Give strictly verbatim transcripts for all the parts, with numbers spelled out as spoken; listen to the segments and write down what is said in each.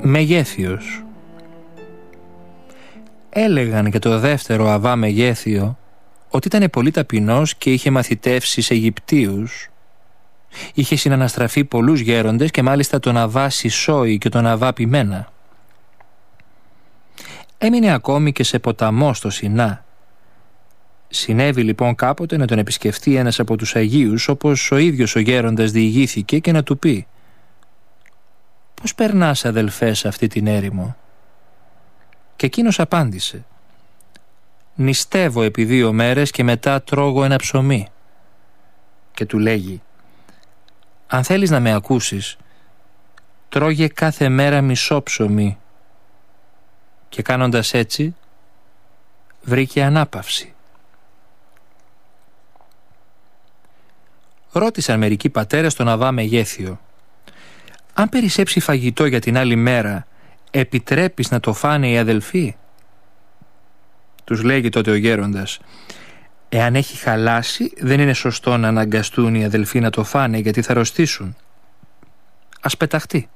Μεγέθιος. Έλεγαν και το δεύτερο Αβά Μεγέθιο ότι ήταν πολύ ταπεινός και είχε μαθητεύσει σε Αιγυπτίους. Είχε συναναστραφεί πολλούς γέροντες και μάλιστα τον Αβά Σισόη και τον Αβά Πιμένα. Έμεινε ακόμη και σε ποταμό στο Σινά. Συνέβη λοιπόν κάποτε να τον επισκεφτεί ένας από τους Αγίους, όπως ο ίδιος ο γέροντας διηγήθηκε, και να του πει: «Πώς περνάς, αδελφέ, σε αυτή την έρημο?» Και εκείνος απάντησε: «Νηστεύω επί δύο μέρες και μετά τρώγω ένα ψωμί». Και του λέγει: «Αν θέλεις να με ακούσεις, τρώγε κάθε μέρα μισό ψωμί». Και κάνοντας έτσι βρήκε ανάπαυση. Ρώτησαν μερικοί πατέρες τον Αβά Μεγέθιο: «Αν περισσέψει φαγητό για την άλλη μέρα, επιτρέπεις να το φάνε οι αδελφοί?» Τους λέγει τότε ο γέροντας: «Εάν έχει χαλάσει, δεν είναι σωστό να αναγκαστούν οι αδελφοί να το φάνε, γιατί θα αρρωστήσουν. Ας πεταχτεί.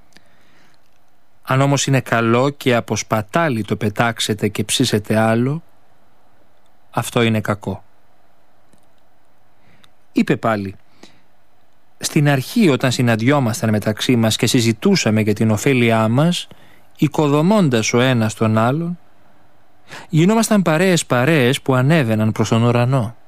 Αν όμως είναι καλό και από σπατάλη το πετάξετε και ψήσετε άλλο, αυτό είναι κακό». Είπε πάλι: «Στην αρχή, όταν συναντιόμασταν μεταξύ μας και συζητούσαμε για την ωφέλειά μας, οικοδομώντας ο ένας τον άλλον, γινόμασταν παρέες παρέες που ανέβαιναν προς τον ουρανό.